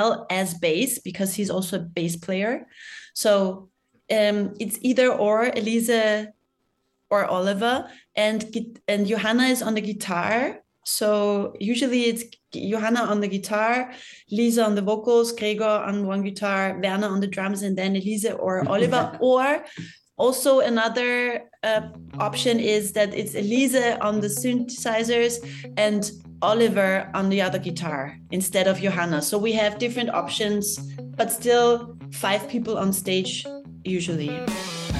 as bass because he's also a bass player. So it's either or Elise or Oliver, and Johanna is on the guitar. So usually it's Johanna on the guitar, Lisa on the vocals, Gregor on one guitar, Werner on the drums, and then Elise or Oliver. Or also another option is that it's Elise on the synthesizers and Oliver on the other guitar instead of Johanna. So we have different options, but still 5 people on stage usually.